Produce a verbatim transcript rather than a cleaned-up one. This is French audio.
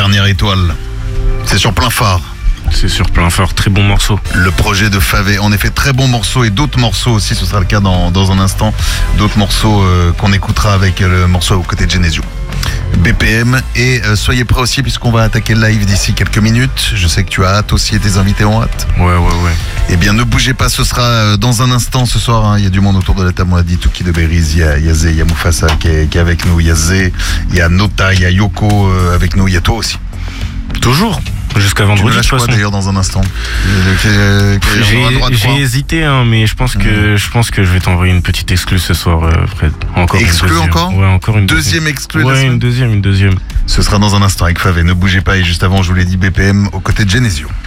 Dernière étoile. C'est sur plein phare. C'est sur plein phare, très bon morceau. Le projet de Favé, en effet, très bon morceau et d'autres morceaux aussi, ce sera le cas dans, dans un instant. D'autres morceaux euh, qu'on écoutera avec le morceau aux côtés de Genesio. B P M et euh, soyez prêts aussi puisqu'on va attaquer le live d'ici quelques minutes. Je sais que tu as hâte aussi et tes invités ont hâte. Ouais, ouais, ouais. Eh bien, ne bougez pas, ce sera euh, dans un instant ce soir. Hein, il y a du monde autour de la table, on l'a dit, Touki de Beriz, il y a, il y a Zé, il y a Mufasa qui est, qui est avec nous, il y a Zé, il y a Nota, il y a Yoko euh, avec nous, il y a toi aussi. Toujours. Jusqu'à Tu vendredi, me de lâches toute quoi façon. d'ailleurs dans un instant Euh, que- que- on aura le droit de J'ai croire. j'ai hésité, hein, mais je pense que Mmh. je pense que je vais t'envoyer une petite exclue ce soir, euh, Fred. Encore une Exclue deuxième. encore Ouais, encore une Deuxième exclue de la Ouais, semaine. une deuxième, une deuxième. Ce sera dans un instant avec Favé. Ne bougez pas et juste avant, je vous l'ai dit, B P M aux côtés de Genesio.